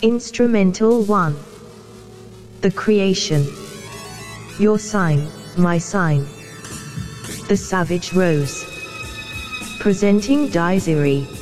Instrumental 1. The Creation. Your sign, my sign. The Savage Rose. Presenting Daisiri.